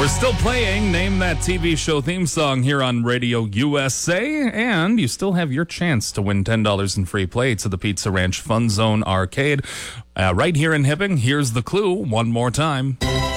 We're still playing Name That TV Show theme song here on Radio USA, and you still have your chance to win $10 in free play to the Pizza Ranch Fun Zone Arcade right here in Hibbing. Here's the clue one more time.